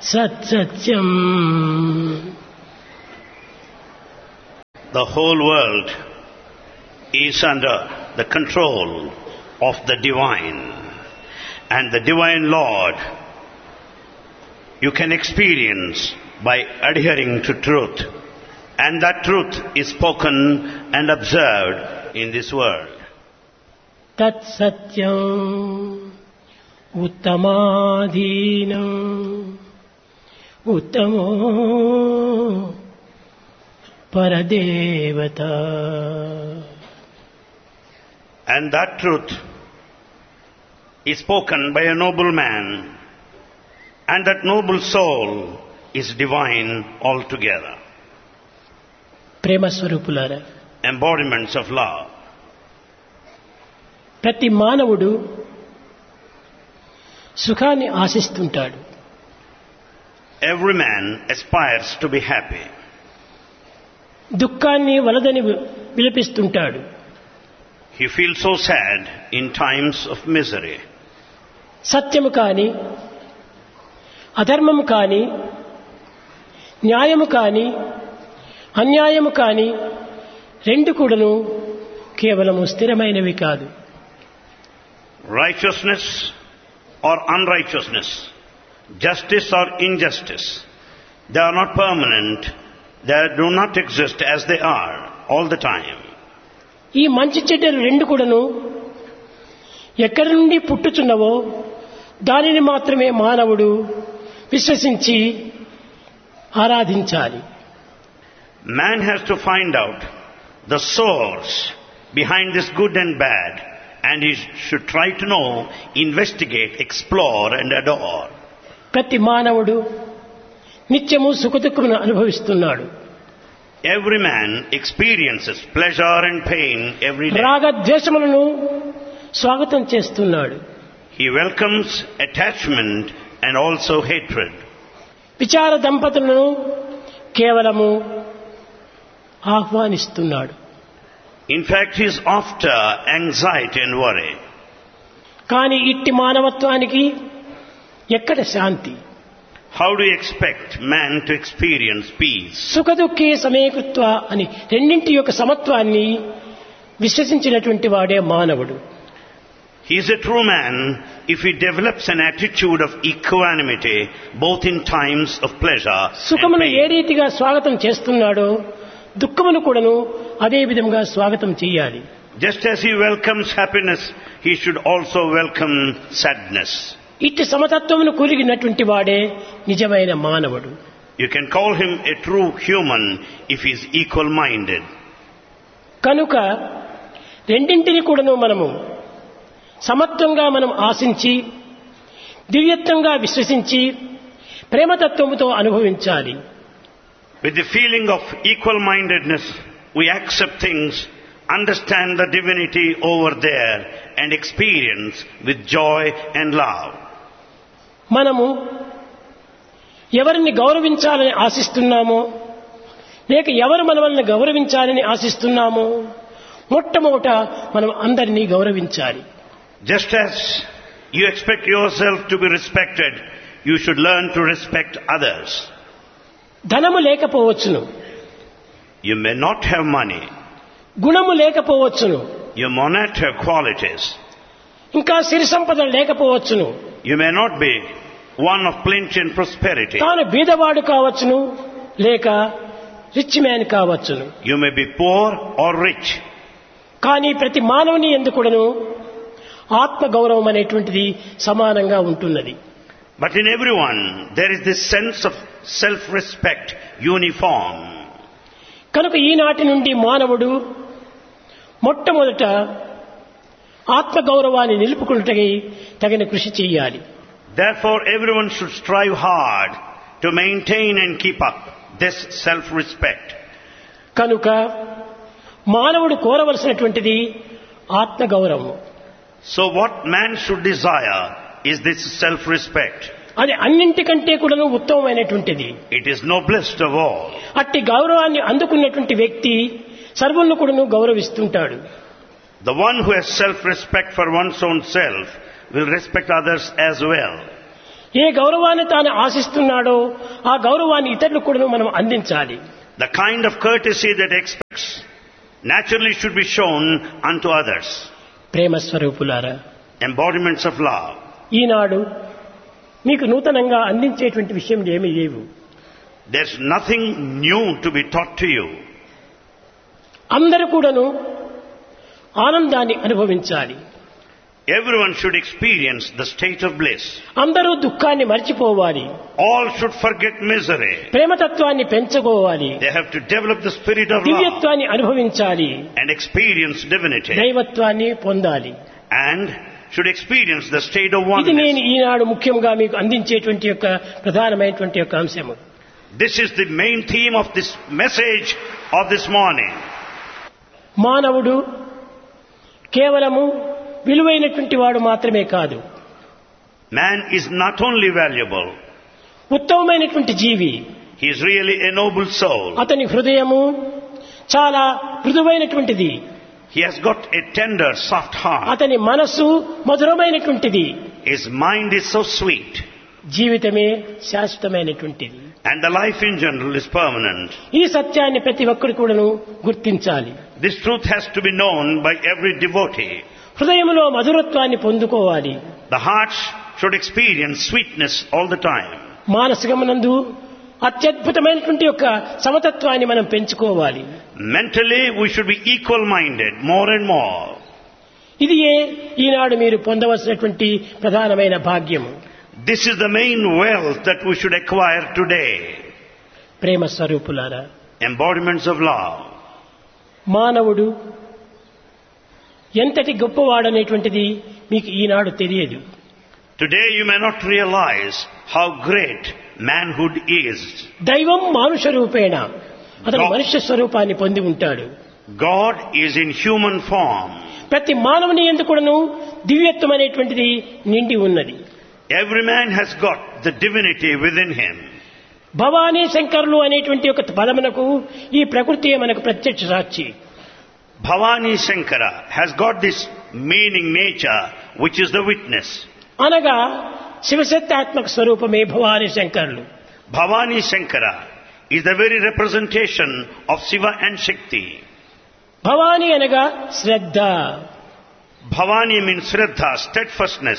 సత్సత్యం. The whole world is under the control of the divine, and the divine Lord you can experience by adhering to truth, and that truth is spoken and observed in this world. తత్సత్యం ఉత్తమాధీనం ఉత్తమో పరదేవత. And that truth is spoken by a noble man, and that noble soul is divine altogether. ప్రేమ స్వరూపులారా, Embodiments of love. ప్రతి మానవుడు సుఖాన్ని ఆశిస్తుంటాడు. Every man aspires to be happy. దుఃఖాన్ని వలదని విలపిస్తుంటాడు. He feels so sad in times of misery. సత్యము కాని, అధర్మము కాని, న్యాయము కాని, అన్యాయము కాని రెండు కూడాను కేవలము స్థిరమైనవి కాదు. Righteousness or unrighteousness, justice or injustice, they are not permanent. They do not exist as they are all the time. ఈ మంచి చెడ్డలు రెండు కూడాను ఎక్కడి నుండి పుట్టుచున్నవో దానిని మాత్రమే మానవుడు విశ్వసించి ఆరాధించాలి. Man has to find out the source behind this good and bad, and he should try to know, investigate, explore and adore. ప్రతి మానవుడు నిత్యము సుఖదుఖమును అనుభవిస్తున్నాడు. Every man experiences pleasure and pain every day. రాగద్వేషములను స్వాగతం చేస్తున్నాడు. He welcomes attachment and also hatred. విచార దంపతులను కేవలము ఆహ్వానిస్తున్నాడు. In fact, he is after anxiety and worry. కానీ ఇట్టి మానవత్వానికి ఎక్కడ శాంతి? How do you expect man to experience peace? సుఖదుఖే సమేకృత్వ అని రెండింటి యొక్క సమత్వాన్ని విశ్వసించినటువంటి వాడే మానవుడు. He is a true man if he develops an attitude of equanimity both in times of pleasure and సుఖమును ఏ pain. రీతిగా స్వాగతం చేస్తున్నాడో దుఃఖమును కూడాను అదే విధంగా స్వాగతం చేయాలి. Just as he welcomes happiness, he should also welcome sadness. ఇట్టి సమతత్వమును కూలిగినటువంటి వాడే నిజమైన మానవుడు. You can call him a true human if he is equal-minded. కనుక రెండింటిని కూడాను మనము సమత్వంగా మనం ఆశించి దివ్యత్వంగా విశ్వసించి ప్రేమతత్వముతో అనుభవించాలి. With the feeling of equal-mindedness, we accept things, understand the divinity over there and experience with joy and love. మనము ఎవరిని గౌరవించాలని ఆశిస్తున్నామో లేక ఎవరు మనల్ని గౌరవించాలని ఆశిస్తున్నామో మొట్టమొదట మనం అందరినీ గౌరవించాలి. Just as you expect yourself to be respected, you should learn to respect others. ధనము లేకపోవచ్చును, You may not have money, గుణము లేకపోవచ్చును, you may not have qualities, ఇంకా సిరి సంపదలు లేకపోవచ్చును, you may not be one of plenty and prosperity, తాను బీదవాడు కావచ్చును లేక rich man కావచ్చును. you may be poor or rich. కానీ ప్రతి మానవుని ఎందుకుడను ఆత్మ గౌరవం అనేటువంటిది సమానంగా ఉంటున్నది. But in everyone there is this sense of self-respect uniform. కనుక ఈనాటి నుండి మానవుడు మొట్టమొదట ఆత్మ గౌరవాన్ని నిలుపుకొనుటకై తగిన కృషి చేయాలి. Therefore everyone should strive hard to maintain and keep up this self-respect. కనుక మానవుడు కోరవలసినటువంటిది ఆత్మ గౌరవం. So what man should desire is this self-respect. అది అన్నింటికంటే కూడా ఉత్తమమైనటువంటిది. It is noblest of all. అట్టి గౌరవాన్ని అందుకున్నటువంటి వ్యక్తి సర్వులను కూడా గౌరవిస్తుంటాడు. The one who has self-respect for one's own self will respect others as well. ఏ గౌరవాన్ని తాను ఆశిస్తున్నాడో ఆ గౌరవాన్ని ఇతరులకు కూడా మనం అందించాలి. The kind of courtesy that expects naturally should be shown unto others. ప్రేమ స్వరూపులారా, Embodiments of love. ఈనాడు మీకు నూతనంగా అందించేటువంటి విషయం ఏమీ లేవు. There's nothing new to be taught to you. అందరూ కూడాను ఆనందాన్ని అనుభవించాలి. Everyone should experience the state of bliss. అందరూ దుఃఖాన్ని మర్చిపోవాలి. All should forget misery. ప్రేమతత్వాన్ని పెంచుకోవాలి. They have to develop the spirit of love దివ్యత్వాన్ని అనుభవించాలి. and experience divinity. దైవత్వాన్ని పొందాలి. And should experience the state of ఇది నేను oneness. ఈనాడు ముఖ్యంగా మీకు అందించేటువంటి యొక్క ప్రధానమైనటువంటి యొక్క అంశము. This is the main theme of this message of this morning. మానవుడు కేవలము విలువైనటువంటి వాడు మాత్రమే కాదు, Man is not only valuable, ఉత్తమమైనటువంటి జీవి. he is really a noble soul. అతని హృదయము చాలా మృదువైనటువంటిది. He has got a tender, soft heart. అతని మనస్సు మధురమైనటువంటిది. His mind is so sweet. జీవితమే శాశ్వతమైనటువంటిది. And the life in general is permanent. ఈ సత్యాన్ని ప్రతి ఒక్కరు కూడాను గుర్తించాలి. This truth has to be known by every devotee. హృదయంలో మధురత్వాన్ని పొందుకోవాలి. The heart should experience sweetness all the time. మానసికమునందు అత్యద్భుతమైనటువంటి యొక్క సమతత్వాన్ని మనం పెంచుకోవాలి. Mentally, we should be equal-minded more and more. ఇది ఈనాడు మీరు పొందవలసినటువంటి ప్రధానమైన భాగ్యము. This is the main wealth that we should acquire today. ప్రేమ స్వరూపులారా, Embodiments of love. మానవుడు ఎంతటి గొప్పవాడనేటువంటిది మీకు ఈనాడు తెలియదు. Today you may not realize how great manhood is. దైవం మానుష రూపేణ, అతను మనుష్య స్వరూపాన్ని పొంది ఉంటాడు. God is in human form. ప్రతి మానవుని యందు కూడాను దివ్యత్వం అనేటువంటిది నిండి ఉన్నది. Every man has got the divinity within him. Bhavani శంకరులు అనేటువంటి ఒక పదమునకు ఈ ప్రకృతియే మనకు ప్రత్యక్ష సాక్షి. Bhavani Shankara has got this meaning nature which is the witness. అనగా శివశక్తాత్మక స్వరూపమే భవానీ శంకరులు. Bhavani Shankara is the very representation of Shiva and Shakti. Bhavani అనగా శ్రద్ధ. Bhavani means Shraddha, steadfastness.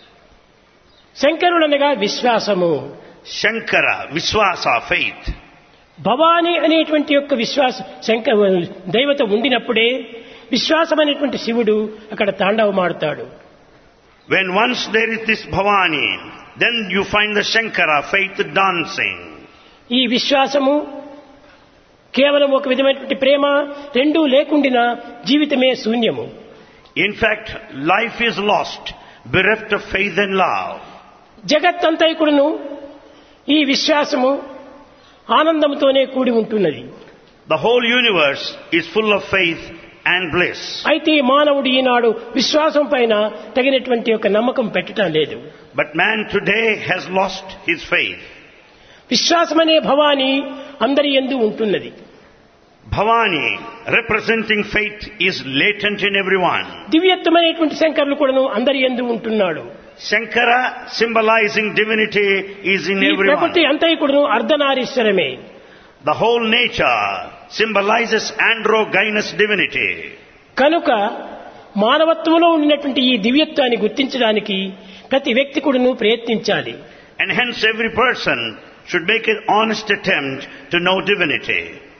శంకరుడు అనగా విశ్వాసము. Shankara, Vishwasa, faith. భవానీ అనేటువంటి యొక్క విశ్వాస దైవత ఉండినప్పుడే విశ్వాసం అనేటువంటి శివుడు అక్కడ తాండవమాడుతాడు. When once there is this Bhavani, then you find the Shankara, faith dancing. ఈ విశ్వాసము కేవలం ఒక విధమైనటువంటి ప్రేమ రెండూ లేకుండినా జీవితమే శూన్యము. In fact, life is lost, bereft of faith and love. జగత్తంతైకుడును ఈ విశ్వాసము ఆనందంతోనే కూడి ఉంటున్నది. The whole universe is full of faith and bliss. అయితే మానవుడు ఈనాడు విశ్వాసం పైన తగినటువంటి ఒక నమ్మకం పెట్టడం లేదు. But man today has lost his faith. విశ్వాసమనే Bhavani అందరి యందు ఉంటున్నది. Bhavani, representing faith, is latent in everyone. దివ్యత్వమైనటువంటి శంకరులు కూడాను అందరి యందు ఉంటున్నాడు. Shankara, symbolizing divinity, is in ఈ ప్రకృతి everyone. అంతైకుడును అర్ధనారీశ్వరమే. The whole nature symbolizes androgynous divinity. కనుక మానవత్వంలో ఉండినటువంటి ఈ దివ్యత్వాన్ని గుర్తించడానికి ప్రతి వ్యక్తి కూడాను ప్రయత్నించాలి. And hence every person should make an honest attempt to know divinity.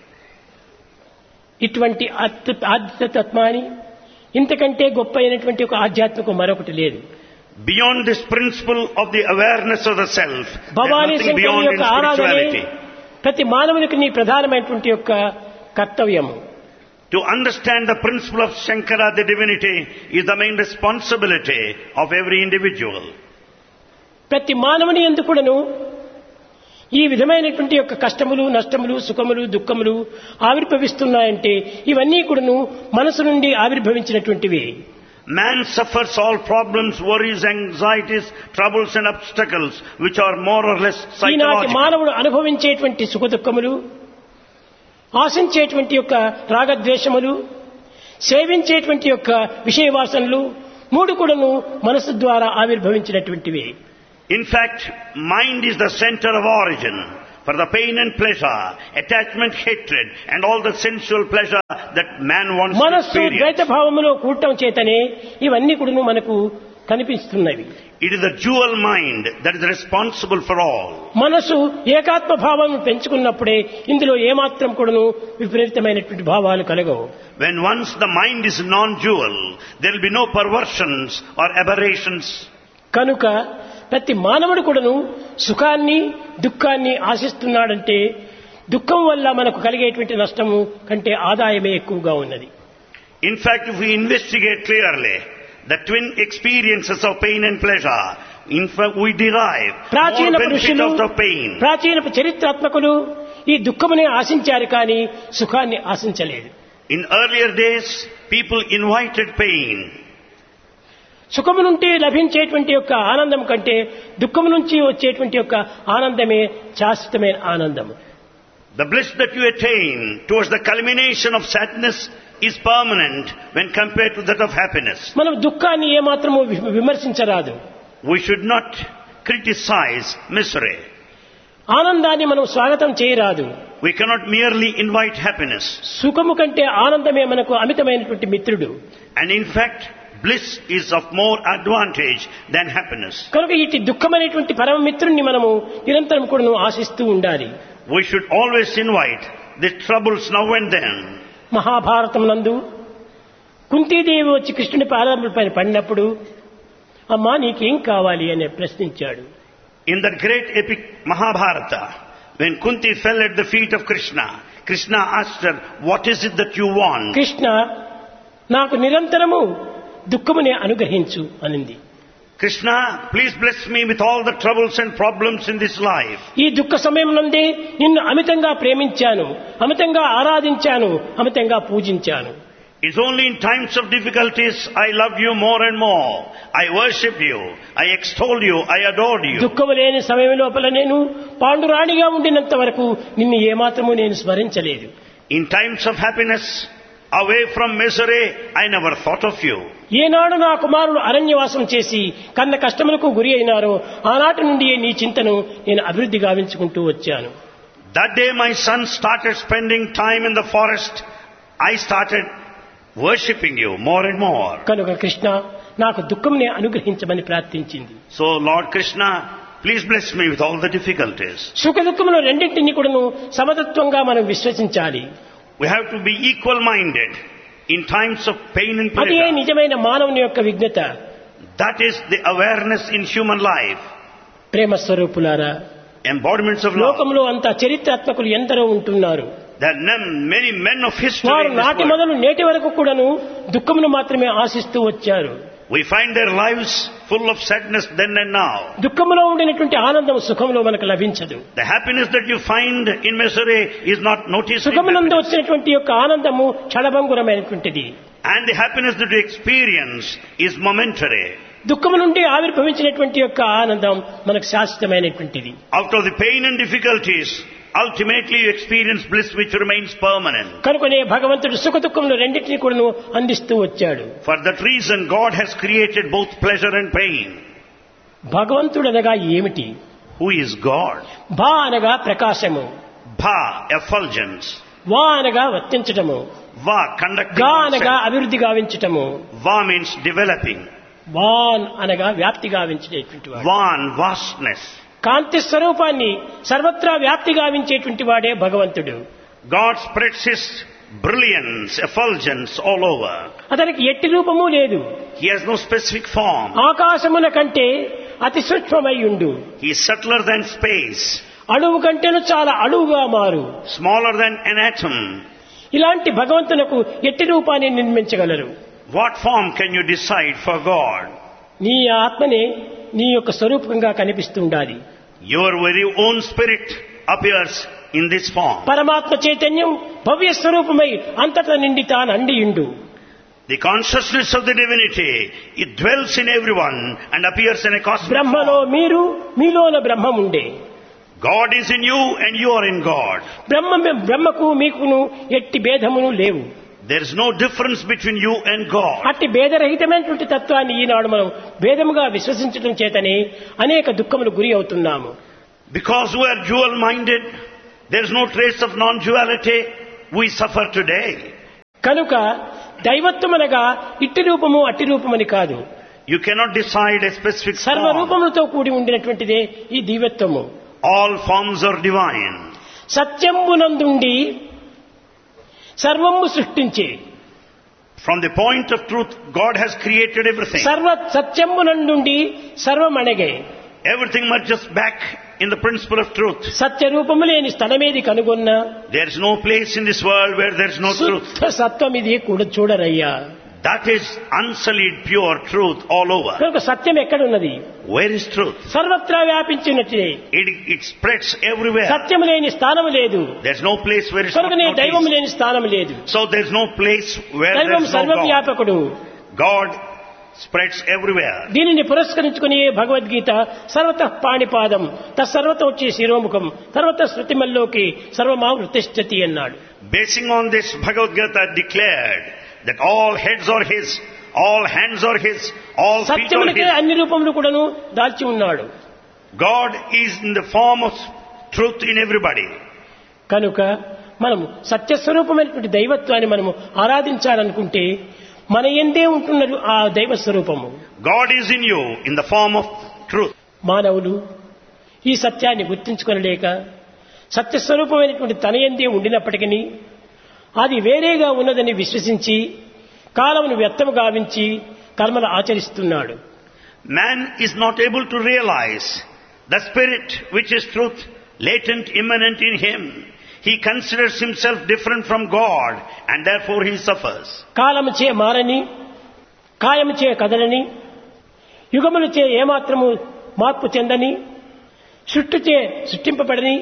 ఇటువంటి ఆధ్యాత్మికత్వాన్ని ఇంతకంటే గొప్ప అయినటువంటి ఒక ఆధ్యాత్మికం మరొకటి లేదు. Beyond this principle of the awareness of the self, Bhavani there's nothing శంకరుని beyond in యొక్క ఆరాధనే spirituality. ప్రతి మానవునికి నీ ప్రధానమైనటువంటి యొక్క కర్తవ్యము. To understand the principle of Shankara, the divinity, is the main responsibility of every individual. ప్రతి మానవుని యందు కూడాను ఈ విధమైనటువంటి యొక్క కష్టములు, నష్టములు, సుఖములు, దుఃఖములు ఆవిర్భవిస్తున్నాయంటే ఇవన్నీ కూడాను మనసు నుండి ఆవిర్భవించినటువంటివి. Man suffers all problems, worries, anxieties, troubles and obstacles which are more or less ఈనాటి psychological. మానవుడు అనుభవించేటువంటి సుఖ దుఃఖములు, ఆశించేటువంటి యొక్క రాగద్వేషములు, సేవించేటువంటి యొక్క విషయ వాసనలు మూడు కూడాను మనసు ద్వారా ఆవిర్భవించినటువంటివి. In fact, mind is the center of origin for the pain and pleasure, attachment, hatred, and all the sensual pleasure that man wants to మనస్సు ద్వైత experience. భావములో కూడటం చేతనే ఇవన్నీ కూడా మనకు కనిపిస్తున్నవి. It is the dual mind that is responsible for all. మనసు ఏకాత్మ భావం పెంచుకున్నప్పుడే ఇందులో ఏమాత్రం కూడాను విపరీతమైనటువంటి భావాలు కలగవు. When once the mind is non-dual, there will be no perversions or aberrations. కనుక ప్రతి మానవుడు కూడాను సుఖాన్ని దుఃఖాన్ని ఆశిస్తున్నాడంటే దుఃఖం వల్ల మనకు కలిగేటువంటి నష్టము కంటే ఆదాయమే ఎక్కువగా ఉన్నది. In fact, if we investigate clearly the twin experiences of pain and pleasure, in fact we derive ప్రాచీన more benefit పురుషులు out of pain. ప్రాచీన చరిత్రాత్మకులు ఈ దుఃఖమునే ఆశించారు కానీ సుఖాన్ని ఆశించలేదు. In earlier days, people invited pain. సుఖము నుండి లభించేటువంటి యొక్క ఆనందం కంటే దుఃఖము నుంచి వచ్చేటువంటి యొక్క ఆనందమే శాశ్వతమైన ఆనందము. The bliss that you attain towards the culmination of sadness is permanent when compared to that of happiness. మనం దుఃఖాన్ని ఏమాత్రము విమర్శించరాదు. We should not criticize misery. ఆనందాన్ని మనం స్వాగతం చేయరాదు. We cannot merely invite happiness. సుఖము కంటే ఆనందమే మనకు అమితమైనటువంటి మిత్రుడు. And in fact, bliss is of more advantage than happiness. కనుక ఇటు దుఃఖమైనటువంటి పరమ మిత్రుణ్ణి మనము నిరంతరం కూడా ఆశిస్తూ ఉండాలి. We should always invite the troubles now and then. Mahabharatam నందు కుంతీదేవి వచ్చి కృష్ణుని పాదములపైన పడినప్పుడు అమ్మా నీకేం కావాలి అని ప్రశ్నించాడు. In that great epic Mahabharata, when Kunti fell at the feet of Krishna, Krishna asked her, what is it that you want? Krishna నాకు నిరంతరము దుఃఖమునే అనుగ్రహించు అనింది. Krishna, please bless me with all the troubles and problems in this life. ఈ దుఃఖ సమయం నందే నిన్ను అమితంగా ప్రేమించాను, అమితంగా ఆరాధించాను, అమితంగా పూజించాను. It's only in times of difficulties I loved you more and more. I worshipped you, I extolled you, I adored you. దుఃఖము లేని సమయం లోపల నేను పాండురాణిగా ఉండినంత వరకు నిన్ను ఏమాత్రము నేను స్మరించలేదు. In times of happiness, away from misery, I never thought of you. ఏనాడు నా కుమారుడు అరణ్యవాసం చేసి కన్న కష్టములకు గురి అయినారో ఆనాటి నుండి నీ చింతను నేను అభివృద్ధి గావించుకుంటూ వచ్చాను. That day my son started spending time in the forest, I started worshipping you more and more. కనుక కృష్ణ నాకు దుఃఖంనే అనుగ్రహించమని ప్రార్థించింది. So Lord Krishna, please bless me with all the difficulties. సుఖ దుఃఖములు రెండింటినీ కూడాను సమతత్వంగా మనం విశ్వసించాలి. We have to be equal-minded in times of pain and అదే pleasure. నిజమైన మానవుని యొక్క విజ్ఞత. That is the awareness in human life. ప్రేమ స్వరూపులారా, Embodiments of love. లోకంలో అంతా చరిత్రాత్మకులు ఎందరో ఉంటున్నారు. There are many men of history వారు in this నాటి world. మొదలు నేటి వరకు కూడాను దుఃఖమును మాత్రమే ఆశిస్తూ వచ్చారు. We find their lives full of sadness then and now. దుఃఖములో ఉండినటువంటి ఆనందం సుఖంలో మనకు లభించదు. The happiness that you find in misery is not noticed in సుఖమునందు happiness. వచ్చినటువంటి యొక్క ఆనందము క్షణభంగురమైనటువంటిది. And the happiness that you experience is momentary. దుఃఖము నుండి ఆవిర్భవించినటువంటి యొక్క ఆనందం మనకు శాశ్వతమైనటువంటిది. Out of the pain and difficulties, ultimately you experience bliss which remains permanent. కనుకనే భగవంతుడు సుఖ దుఃఖములు రెండింటినీ కూడాను అందిస్తూ వచ్చాడు. For that reason, God has created both pleasure and pain. భగవంతుడు అనగా ఏమిటి? Who is God? భా అనగా ప్రకాశము, Bha, effulgence. వా అనగా వర్తించటము, Va, conducting గా అనగా oneself. అభివృద్ధి గావించటము, Va means developing. వాన్ అనగా వ్యాప్తి గావించేటువంటి వాడు. Van, vastness. కాంతి స్వరూపాన్ని సర్వత్రా వ్యాప్తి గావించేటువంటి వాడే భగవంతుడు. God spreads His brilliance, effulgence all over. అతనికి ఎట్టి రూపము లేదు. He has no specific form. ఆకాశమున కంటే అతి సూక్ష్మమయ్యుండు, He is subtler than space, అణువు కంటేను చాలా అణువుగా మారు. smaller than an atom. ఇలాంటి భగవంతునకు ఎట్టి రూపాన్ని నిర్మించగలరు? What form can you decide for God? నీ ఆత్మనే నీ యొక్క స్వరూపంగా కనిపిస్తూ ఉండాలి. Your very own spirit appears in this form. పరమాత్మ చైతన్యం భవ్య స్వరూపమై అంతటా నిండి తాను అండియుండు. The consciousness of the divinity, it dwells in everyone and appears in a cosmic బ్రహ్మలో form. మీరు, మీలోన బ్రహ్మముండే. God is in you and you are in God. బ్రహ్మకు మీకును ఎట్టి భేదమును లేవు. There is no difference between you and God. అట్టి భేదరహితమైనటువంటి తత్వాన్ని ఈనాడు మనం భేదముగా విశ్వసించడం చేతనే అనేక దుఃఖములు గురి అవుతున్నాము. Because we are dual-minded, there is no trace of non-duality, we suffer today. కనుక దైవత్వం అనగా ఇట్టి రూపము అట్టి రూపమని కాదు. You cannot decide a specific సర్వ form. రూపములతో కూడి ఉండినటువంటిదే ఈ దివ్యత్వము. All forms are divine. సత్యంబునందుండి సర్వము సృష్టించే. From the point of truth, God has created everything. సర్వ సత్యంబునందుండి సర్వమణగే. Everything merges back in the principle of truth. సత్య రూపము లేని స్థలమేది కనుగొన్నా There is no place in this world where there is no truth. శుద్ధ సత్వం ఇది కూడా చూడరయ్యా. That is unsullied, pure truth all over. కనుక సత్యం ఎక్కడున్నది? Where is truth? సర్వత్రా వ్యాపించినట్లే. It spreads everywhere. సత్యం లేని స్థానం లేదు. There is no place where it is కనుకనే not దైవం noticed. లేని స్థానం లేదు. So there is no place where there దైవం is no God. సర్వవ్యాపకుడు. God spreads everywhere. దీనిని పురస్కరించుకుని భగవద్గీత సర్వతః పాణిపాదం తత్సర్వతో వచ్చే శిరోముఖం సర్వతః శృతిమల్లోకి సర్వమావృతిష్ఠతి అన్నాడు. Basing on this, Bhagavad Gita declared that all heads are His, all hands are His, all feet are సత్యమునికే His. అన్ని రూపములు కూడాను దాల్చి ఉన్నాడు. God is in the form of truth in everybody. కనుక మనము సత్యస్వరూపమైనటువంటి దైవత్వాన్ని మనము ఆరాధించాలనుకుంటే మన యందే ఉంటున్నది ఆ దైవ స్వరూపము. God is in you in the form of truth. మానవులు ఈ సత్యాన్ని గుర్తించుకొనలేక సత్యస్వరూపమైనటువంటి తన యందే ఉండినప్పటికీ అది వేరేగా ఉన్నదని విశ్వసించి కాలమును వ్యర్థము గావించి కర్మలు ఆచరిస్తున్నాడు. Man is not able to realize the spirit which is truth, latent, immanent in him. He considers himself different from God and therefore he suffers. కాలముచే మారని కాయముచే కదలని యుగములచే ఏమాత్రము మార్పు చెందని సృష్టిచే సృష్టింపబడని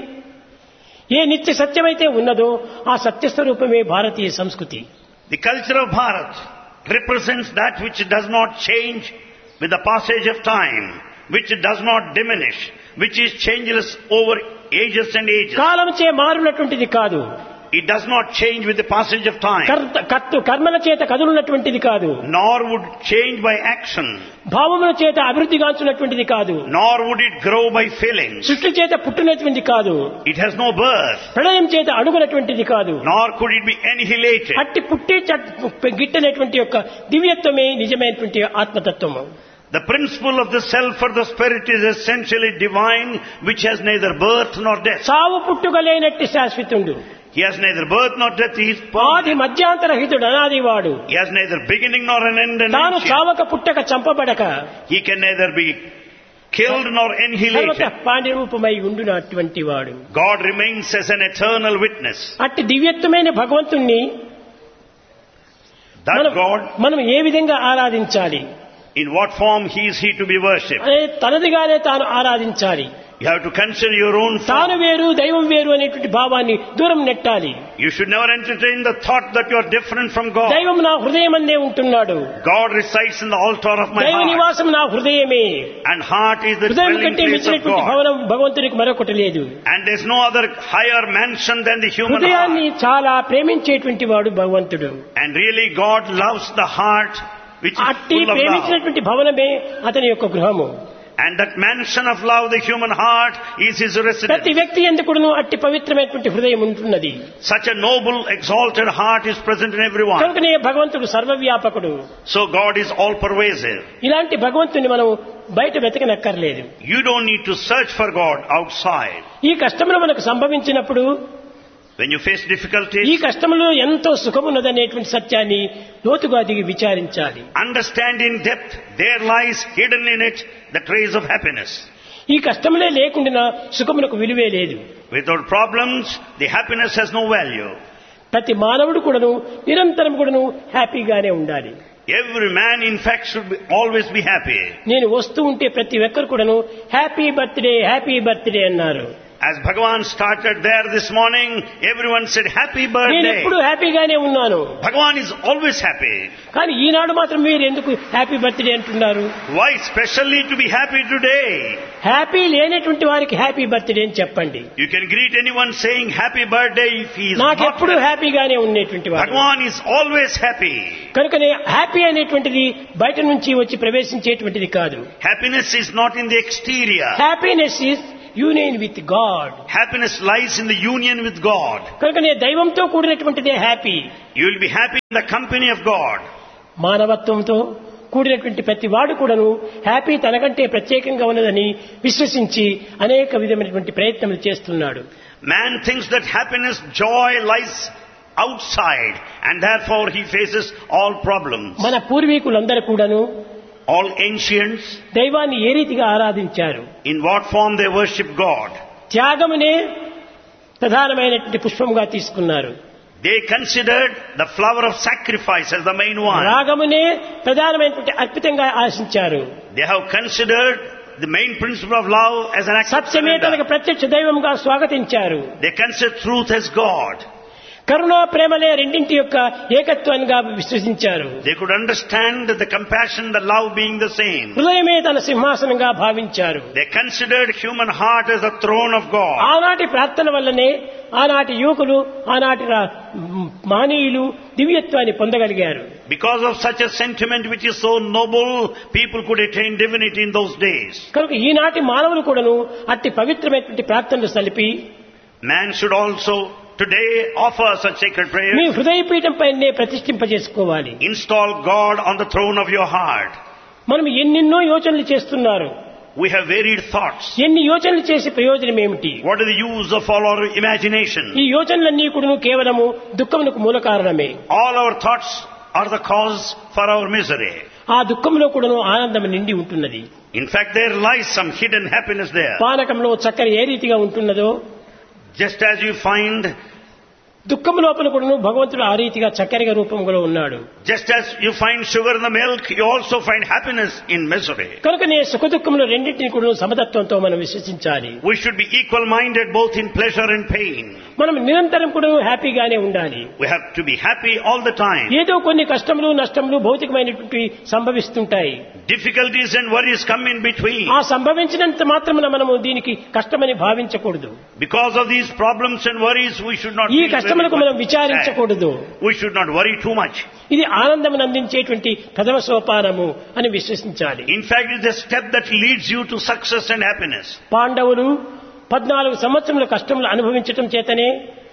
ఏ నిత్య సత్యమైతే ఉన్నదో ఆ సత్యస్వరూపమే భారతీయ సంస్కృతి. The culture of Bharat represents that which does not change with the passage of time, which does not diminish, which is changeless over ages and ages. కాలముచే మారునటువంటిది కాదు. It does not change with the passage of time, కర్మల చేత కదులున్నటువంటిది కాదు. nor would change by action, భావముల చేత అభివృద్ధిగాంచున్నటువంటిది కాదు. nor would it grow by feelings. సృష్టి చేత పుట్టినటువంటిది కాదు. It has no birth, ప్రళయం చేత అడుగునటువంటిది కాదు. nor could it be annihilated. అట్టి పుట్టి గిట్టనేటువంటి యొక్క దివ్యత్వమే నిజమైనటువంటి ఆత్మతత్వము. The principle of the self or the spirit is essentially divine, which has neither birth nor death. సావు పుట్టుక లేనట్టి శాశ్వతుడు. He has neither birth nor death. He is ఆది permanent. మధ్యాంతరహితుడు అనాదివాడు. He has neither beginning nor an end and తాను ancient. చావక పుట్టక చంపబడక He can neither be killed nor సర్వత annihilated. పాండిరూపమై ఉండునటువంటి వాడు. God remains as an eternal witness. అట్టి దివ్యత్వమైన భగవంతుణ్ణి That God, మనం ఏ విధంగా ఆరాధించాలి? in what form he is he to be worshipped? అనే తనదిగానే తాను ఆరాధించాలి. You have to consider your own తాను form. వేరు దైవం వేరు అనేటువంటి భావాన్ని దూరం నెట్టాలి. You should never entertain the thought that you are different from God. దైవం నా హృదయమందే ఉంటున్నాడు. God resides in the altar of my దైవ heart. నివాసం నా హృదయమే. And heart is the హృదయం dwelling కంటే place of మించినటువంటి God. భవనం భగవంతునికి మరొకటి లేదు. And there is no other higher mansion than the human హృదయాన్ని heart. చాలా ప్రేమించేటువంటి వాడు భగవంతుడు. And really God loves the heart which is అట్టి full of love. ప్రేమించినటువంటి భవనమే అతని యొక్క గృహము. And that mansion of love, the human heart, is his ప్రతి residence. వ్యక్తి ఎందుకును అట్టి పవిత్రమైనటువంటి హృదయం ఉంటున్నది. Such a noble, exalted heart is present in everyone. కనుకనే భగవంతుడు సర్వవ్యాపకుడు. So God is all pervasive. ఇలాంటి భగవంతుని మనం బయట వెతకనక్కర్లేదు. You don't need to search for God outside. ఈ కష్టములు మనకు సంభవించినప్పుడు When you face ఈ difficulties, కష్టములో ఎంతో సుఖమున్నదనేటువంటి సత్యాన్ని లోతుగా దిగి విచారించాలి. understand in depth, there lies hidden in it the trace of happiness. ఈ కష్టములే లేకుండా సుఖమునకు విలువే లేదు. Without problems, the happiness has no value. ప్రతి మానవుడు కూడాను నిరంతరం కూడాను హ్యాపీగానే ఉండాలి. Every man, in fact, should always be happy. నేను వస్తూ ఉంటే ప్రతి ఒక్కరు కూడాను హ్యాపీ బర్త్డే అన్నారు. As Bhagavan started there this morning, everyone said happy నేను birthday. ఎప్పుడు హ్యాపీగానే ఉన్నాను. Bhagavan is always happy. కానీ ఈనాడు మాత్రం మీరు ఎందుకు హ్యాపీ బర్త్డే అంటున్నారు? Why specially to be happy today? Happy లేనటువంటి వారికి హ్యాపీ బర్త్డే అని చెప్పండి. You can greet anyone saying happy birthday if he is నాకు not ఎప్పుడు happy. హ్యాపీగానే ఉండేటువంటి వారు. Bhagavan is always happy. కనుకనే హ్యాపీ అనేటువంటిది బయట నుంచి వచ్చి ప్రవేశించేటువంటిది కాదు. Happiness is not in the exterior. Happiness is union with God. Happiness lies in the union with God. కనుకనే దైవంతో కూడినటువంటిదే happy. You will be happy in the company of God. మానవత్వంతో కూడినటువంటి ప్రతి వాడు కూడాను హ్యాపీ తనకంటే ప్రత్యేకంగా ఉన్నదని విశ్వసించి అనేక విధమైనటువంటి ప్రయత్నములు చేస్తున్నాడు. Man thinks that happiness, joy lies outside and therefore he faces all problems. మన పూర్వీకులందరూ కూడాను All ancients, దైవాన్ని ఏ రీతిగా ఆరాధించారు? in what form they worship God? త్యాగమునే ప్రధానమైనటువంటి పుష్పముగా తీసుకున్నారు. They considered the flower of sacrifice as the main one. రాగమునే ప్రధానమైనటువంటి అర్పితంగా ఆశించారు. They have considered the main principle of love as an act of సత్యమే తనకు surrender. ప్రత్యక్ష దైవంగా స్వాగతించారు. They consider truth as God. కరుణ ప్రేమలే రెండింటి యొక్క ఏకత్వంగా విశ్వసించారు. They could understand the compassion, the love being the same. హృదయమే తన సింహాసనంగా భావించారు. They considered human heart as the throne of God. ఆనాటి ప్రార్థన వల్లనే ఆనాటి యువకులు ఆనాటి మానీయులు దివ్యత్వాన్ని పొందగలిగారు. Because of such a sentiment which is so noble, people could attain divinity in those days. కనుక ఈనాటి మానవులు కూడాను అట్టి పవిత్రమైనటువంటి ప్రార్థనలు సలిపి Man should also today offer such sacred me prayers. హృదయపీఠంపైనే ప్రతిష్ఠింపజేసుకోవాలి. Install God on the throne of your heart. మనం ఎన్నెన్నో యోచనలు చేస్తున్నారు. We have varied thoughts. ఎన్ని యోచనలు చేసి ప్రయోజనం ఏమిటి? What is the use of all our imagination? ఈ యోచనలన్నీ కూడా కేవలము దుఃఖమునకు మూల కారణమే. All our thoughts are the cause for our misery. ఆ దుఃఖంలో కూడాను ఆనందం నిండి ఉంటున్నది. In fact, there lies some hidden happiness there. పానకంలో చక్కెర ఏ రీతిగా ఉంటున్నదో Just as you find, దుఃఖం లోపల కూడాను భగవంతుడు ఆ రీతిగా చక్కెర రూపంలో ఉన్నాడు. just as you find sugar in the milk, you also find happiness in misery. కనుకనే సుఖ దుఃఖములు రెండింటిని కూడా సమతత్వంతో మనం విశ్వసించాలి. We should be equal-minded both in pleasure and pain. మనం నిరంతరం కూడా హ్యాపీగానే ఉండాలి. We have to be happy all the time. ఏదో కొన్ని కష్టములు నష్టములు భౌతికమైనటువంటి సంభవిస్తుంటాయి. Difficulties and worries come in between. ఆ సంభవించినంత మాత్రమున మనము దీనికి కష్టమని భావించకూడదు. Because of these problems and worries, we should not ఈ feel కష్టములకు మనం very much sad. విచారించకూడదు. We should not worry too much. ఇది ఆనందమును అందించేటువంటి ప్రథమ సోపానము అని విశ్వసించాలి. In fact, it is the step that leads you to success and happiness. పాండవులు 14 సంవత్సరముల కష్టములు అనుభవించటం చేతనే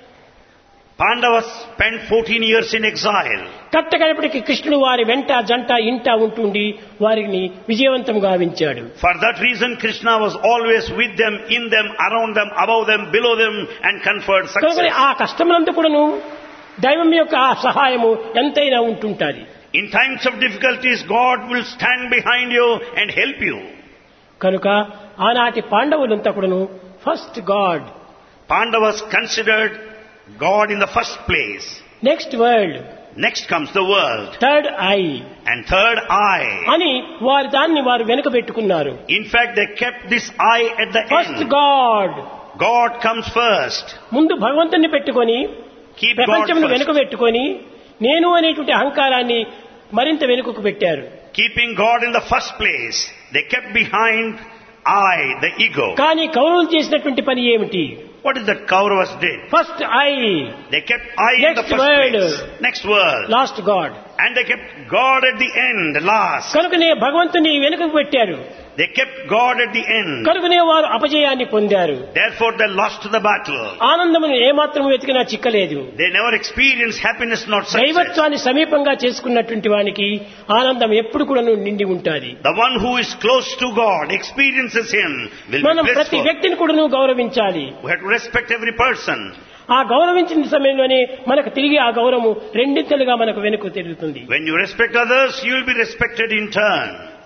Pandavas spent 14 years in exile. కట్టకడపటికి కృష్ణుడు వారి వెంట జంట ఇంట ఉంటుండి వారిని విజయవంతం గావించాడు. For that reason, Krishna was always with them, in them, around them, above them, below them, and conferred కనుక success. ఆ కష్టములంతా కూడాను దైవం యొక్క ఆ సహాయము ఎంతైనా ఉంటుంటాది. In times of difficulties, God will stand behind you and help you. కనుక ఆనాటి పాండవులంతా కూడాను first God, Pandavas considered God in the first place. Next world, Next comes the world. Third I And third eye. అని వారి దాన్ని వారు వెనుక పెట్టుకున్నారు. In fact, they kept this eye at the first end. God, God comes first. ముందు భగవంతుని పెట్టుకొని Keep God ప్రపంచమును వెనుక first. పెట్టుకొని నేను అనేటువంటి అహంకారాన్ని మరింత వెనుకకు పెట్టారు. Keeping God in the first place, they kept behind I, the ego. కానీ కౌరవులు చేసినటువంటి పని ఏమిటి? What is that Kauravas did? First I, They kept I in the Next first word. place. Next word. Last God. And they kept God at the end, last. కనుకనే భగవంతుని వెనుకకు పెట్టారు. They kept God at the end. కనుకనే వారు అపజయాన్ని పొందారు. Therefore they lost the battle. ఆనందమును ఏమాత్రం వెతికినా చిక్కలేదు. They never experienced happiness, not success. దైవత్వాన్ని సమీపంగా చేసుకున్నటువంటి వానికి ఆనందం ఎప్పుడు కూడా నిండి ఉంటాది. The one who is close to God, experiences Him, will మనం be ప్రతి blissful. వ్యక్తిని కూడా గౌరవించాలి. We have to respect every person. ఆ గౌరవించిన సమయంలోనే మనకు తిరిగి ఆ గౌరవము రెండింతలుగా మనకు వెనుక తిరుగుతుంది. When you respect others, you will be respected in turn.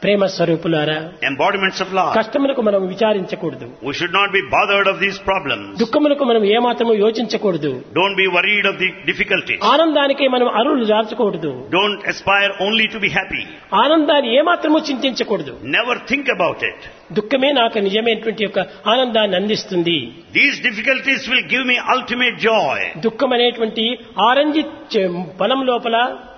ప్రేమ స్వరూపులారా, embodiments of love. కష్టములకు మనం విచారించకూడదు, We should not be bothered of these problems. దుఃఖములకు మనం ఏమాత్రము యోచించకూడదు, Don't be worried of the difficulties. ఆనందానికే మనం అరువులు దాల్చకూడదు, Don't aspire only to be happy. ఆనందాన్ని ఏమాత్రము చింతించకూడదు. Never think about it. దుఃఖమే నాకు నిజమైనటువంటి యొక్క ఆనందాన్ని అందిస్తుంది. These difficulties will give me ultimate joy. దుఃఖం అనేటువంటి ఆరెంజ్ ఫలం లోపల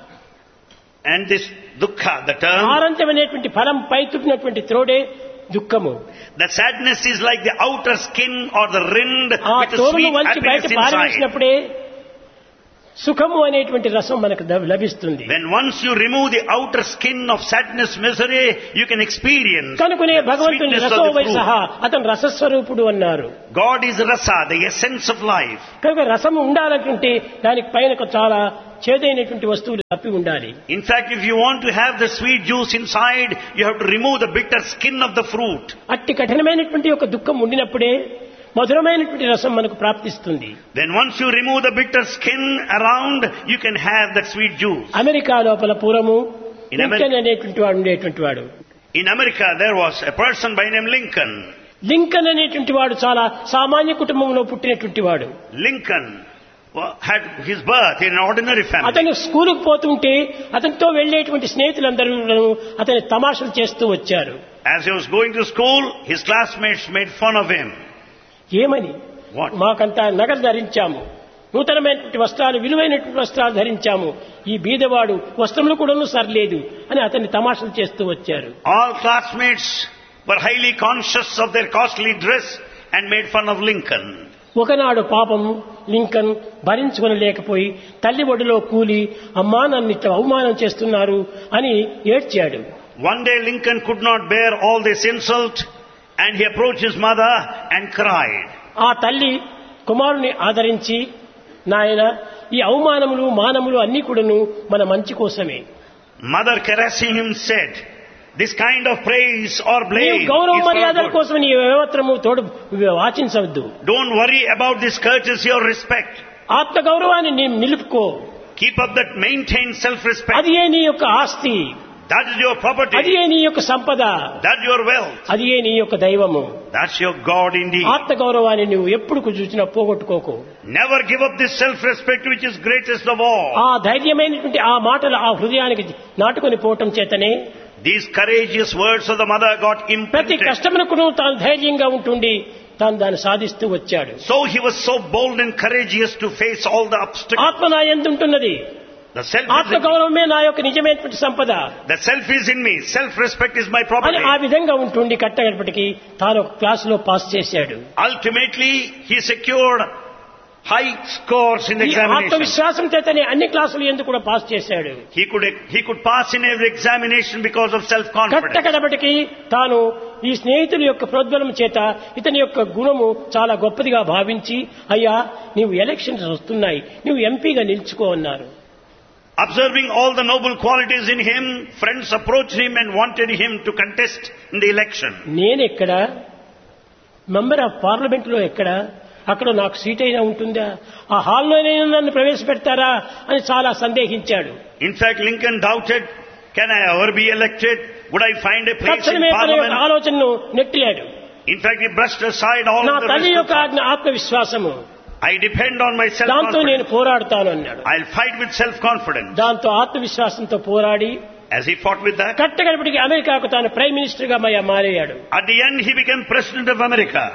And this dukkha, the term, orange అనేటువంటి ఫలం పై తుట్టినటువంటి త్రోడే దుఃఖము. the sadness is like the outer skin or the rind ఆ with a తోరును sweet వంచి బయట happiness inside. పారవేసినప్పుడే సుఖము అనేటువంటి రసం మనకు లభిస్తుంది. When once you remove the outer skin of sadness, misery, you can experience కనుకనే the భగవంతుని sweetness of రసో the why fruit. సహా అతను రసస్వరూపుడు అన్నారు. God is rasa, the essence of life. కనుక రసము ఉండాలంటే దానికి పైన చాలా చేదైనటువంటి వస్తువులు తప్పి ఉండాలి. In fact, if you want to have the sweet juice inside, you have to remove the bitter skin of the fruit. అట్టి కఠినమైనటువంటి ఒక దుఃఖం ఉండినప్పుడే మధురమైనటువంటి రసం మనకు ప్రాప్తిస్తుంది. Then once you remove the bitter skin around, you can have that sweet juice. America లోపల పూర్వము In America- లింకన్ అనేటువంటి వాడు ఉండేటువంటి వాడు. In America, there was a person by name Lincoln. Lincoln అనేటువంటి వాడు చాలా సామాన్య కుటుంబంలో పుట్టినటువంటి వాడు. Lincoln had his birth in an ordinary family. అతను స్కూలుకు పోతుంటే అతనితో వెళ్లేటువంటి స్నేహితులందరూ అతని తమాషలు చేస్తూ వచ్చారు. As he was going to school, his classmates made fun of him. ఏమని? What? మాకంతా నగలు ధరించాము, నూతనమైనటువంటి వస్త్రాలు, విలువైనటువంటి వస్త్రాలు ధరించాము, ఈ బీదవాడు వస్త్రములు కూడాను సరిలేదు అని అతన్ని తమాషలు చేస్తూ వచ్చారు. All classmates were highly conscious of their costly dress and made fun of Lincoln. ఒకనాడు పాపం లింకన్ భరించుకొనలేకపోయి తల్లి ఒడిలో కూలి, అమ్మా నన్ను ఇట్లా అవమానం చేస్తున్నారు అని ఏడ్చాడు. One day Lincoln could not bear all this insult and he approached his mother and cried. ఆ తల్లి కుమారుని ఆదరించి, నాయన ఈ అవమానములు మానములు అన్ని కూడాను మన మంచి కోసమే. Mother caressing him said, this kind of praise or blame is గౌరవ for మర్యాదల good. కోసం నీ ఏమాత్రము తోడు వాచించవద్దు. Don't worry about this courtesy or respect. ఆత్మ గౌరవాన్ని నిలుపుకో. Keep up that maintained self-respect. అది ఏ నీ యొక్క ఆస్తి, That is your అది property. ఏ నీ యొక్క సంపద, That's your wealth. అది ఏ నీ యొక్క దైవము. That's your God indeed. ఆత్మ గౌరవాన్ని నువ్వు ఎప్పుడు చూసినా పోగొట్టుకోకు. Never give up this self-respect which is greatest of all. ఆ ధైర్యమైనటువంటి ఆ మాటలు ఆ హృదయానికి నాటుకొని పోవటం చేతనే These courageous words of the mother got ప్రతి imprinted. కష్టమునకు తాను ధైర్యంగా ఉంటుండి తాను దాన్ని సాధిస్తూ వచ్చాడు. So he was so bold and courageous to face all the obstacles. ఆత్మ నా యందు ఉంటున్నది, The self is ఆత్మ in me. గౌరవమే నా యొక్క నిజమైనటువంటి సంపద The self is in me. Self-respect is my అని property. ఆ విధంగా ఉంటుండి కట్టగడపటికి తాను ఒక క్లాసులో పాస్ చేశాడు. Ultimately, he secured high scores in the ఈ examination. ఆత్మవిశ్వాసం చేతనే అన్ని క్లాసులు ఎందుకు కూడా పాస్ చేశాడు. He could pass in every examination because of self-confidence. కట్టగడపటికి తాను ఈ స్నేహితుల యొక్క ప్రోద్బలం చేత ఇతని యొక్క గుణము చాలా గొప్పదిగా భావించి, అయ్యా నీవు ఎలక్షన్స్ వస్తున్నాయి, నువ్వు ఎంపీగా నిలుచుకో అన్నారు. Observing all the noble qualities in him, friends approached him and wanted him to contest in the election. నేనెక్కడ మెంబర్ ఆఫ్ పార్లమెంట్ లో ఎక్కడ, అక్కడ నాకు సీట్ అయినా ఉంటుందా, ఆ హాల్లోనే నన్ను ప్రవేశపెడతారా అని చాలా సందేహించాడు. In fact, Lincoln doubted, can I ever be elected? Would I find a place in తక్షణమే తన యొక్క parliament? ఆలోచనను నెట్టిలాడు. In fact, he brushed aside all నా of the తల్లి rest యొక్క of ఆత్మవిశ్వాసము, I depend on my దాంతో నేను self-confidence. పోరాడుతాను అన్నాడు. I'll fight with self-confidence. దాంతో ఆత్మవిశ్వాసంతో పోరాడి As he fought with that, కట్టగడపటికి అమెరికాకు తాను ప్రైమ్ మినిస్టర్ గా మారాడు. at the end he became President of America.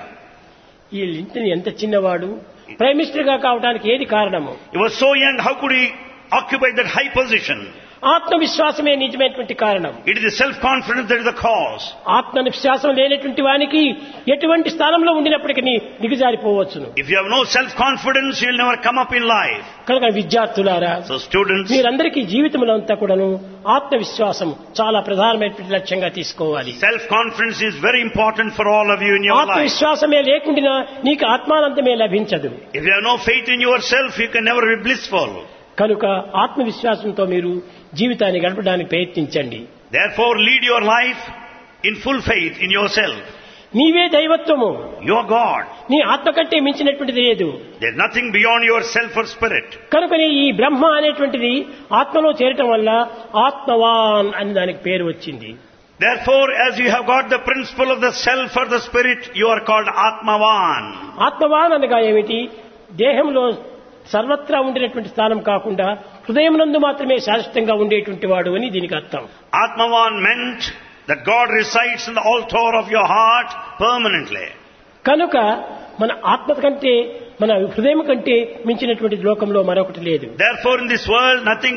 ఈ లింకన్ ఎంత చిన్నవాడు, ప్రైమ్ మినిస్టర్ గా కావడానికి ఏది కారణము? He was so young, how could he occupy that high position? ఆత్మవిశ్వాసమే నిజమైనటువంటి కారణం. It is the self-confidence that is the cause. ఆత్మవిశ్వాసం లేనటువంటి వానికి ఎటువంటి స్థానంలో ఉండినప్పటికీ దిగజారిపోవచ్చును. If you have no self-confidence, you will never come up in life. కనుక విద్యార్థులారా, So students, మీరందరికీ జీవితంలో అంతా కూడాను ఆత్మవిశ్వాసం చాలా ప్రధానమైనటువంటి లక్ష్యంగా తీసుకోవాలి. self-confidence is very important for all of you in your life. ఆత్మవిశ్వాసమే లేకుండా నీకు ఆత్మానందమే లభించదు. If you have no faith in yourself, you can never be blissful. కనుక ఆత్మవిశ్వాసంతో మీరు జీవితాన్ని గడపడానికి ప్రయత్నించండి. Therefore, lead your life in full faith in yourself. నీవే దైవత్వము, You are God. నీ ఆత్మ కంటే మించినటువంటిది లేదు. There is nothing beyond yourself or spirit. కనుకనే ఈ బ్రహ్మ అనేటువంటిది ఆత్మలో చేరటం వల్ల ఆత్మవాన్ అని దానికి పేరు వచ్చింది. Therefore, as you have got the principle of the self or the spirit, you are called Atmavan. ఆత్మవాన్ అనగా ఏమిటి? దేహంలో సర్వత్రా ఉండేటువంటి స్థానం కాకుండా హృదయం నందు మాత్రమే శాశ్వతంగా ఉండేటువంటి వాడు అని దీనికి అర్థం. Atmavan meant that God resides in the altar of your heart permanently. కనుక మన ఆత్మ కంటే మన హృదయం కంటే మించినటువంటి లోకంలో మరొకటి లేదు. Therefore, in this world, nothing